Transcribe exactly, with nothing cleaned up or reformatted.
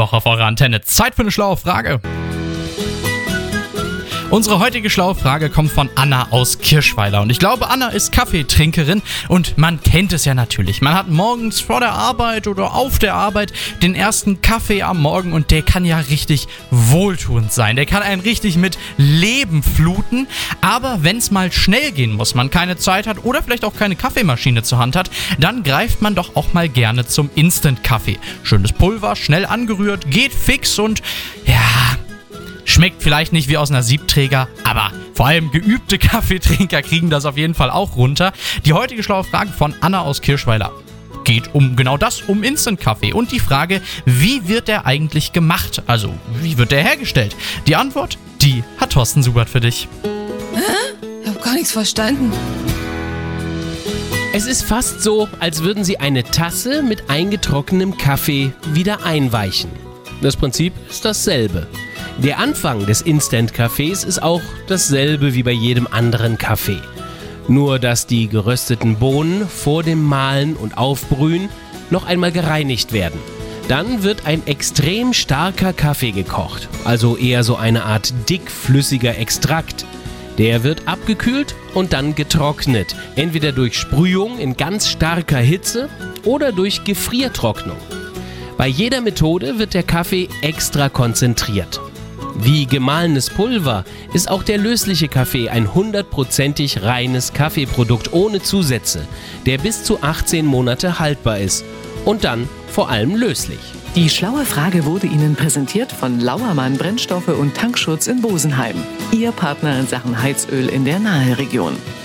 Mittwoch auf eurer Antenne. Zeit für eine schlaue Frage. Unsere heutige schlaue Frage kommt von Anna aus Kirschweiler. Und ich glaube, Anna ist Kaffeetrinkerin und man kennt es ja natürlich. Man hat morgens vor der Arbeit oder auf der Arbeit den ersten Kaffee am Morgen und der kann ja richtig wohltuend sein. Der kann einen richtig mit Leben fluten. Aber wenn es mal schnell gehen muss, man keine Zeit hat oder vielleicht auch keine Kaffeemaschine zur Hand hat, dann greift man doch auch mal gerne zum Instant-Kaffee. Schönes Pulver, schnell angerührt, geht fix und ja... Schmeckt vielleicht nicht wie aus einer Siebträger, aber vor allem geübte Kaffeetrinker kriegen das auf jeden Fall auch runter. Die heutige schlaue Frage von Anna aus Kirschweiler geht um genau das, um Instant-Kaffee und die Frage, wie wird der eigentlich gemacht? Also, wie wird der hergestellt? Die Antwort, die hat Thorsten Subert für dich. Hä? Ich hab gar nichts verstanden. Es ist fast so, als würden Sie eine Tasse mit eingetrocknetem Kaffee wieder einweichen. Das Prinzip ist dasselbe. Der Anfang des Instant-Kaffees ist auch dasselbe wie bei jedem anderen Kaffee. Nur, dass die gerösteten Bohnen vor dem Mahlen und Aufbrühen noch einmal gereinigt werden. Dann wird ein extrem starker Kaffee gekocht, also eher so eine Art dickflüssiger Extrakt. Der wird abgekühlt und dann getrocknet, entweder durch Sprühung in ganz starker Hitze oder durch Gefriertrocknung. Bei jeder Methode wird der Kaffee extra konzentriert. Wie gemahlenes Pulver ist auch der lösliche Kaffee ein hundertprozentig reines Kaffeeprodukt ohne Zusätze, der bis zu achtzehn Monate haltbar ist und dann vor allem löslich. Die schlaue Frage wurde Ihnen präsentiert von Lauermann Brennstoffe und Tankschutz in Bosenheim. Ihr Partner in Sachen Heizöl in der Naheregion.